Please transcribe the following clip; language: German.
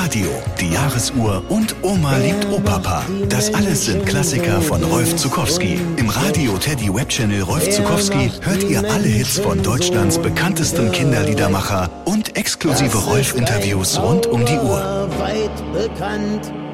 Radio, die Jahresuhr und Oma liebt Opapa. Das alles sind Klassiker von Rolf Zuckowski. Im Radio Teddy Webchannel Rolf Zuckowski hört ihr alle Hits von Deutschlands bekanntestem Kinderliedermacher und exklusive Rolf-Interviews rund um die Uhr. Weit bekannt.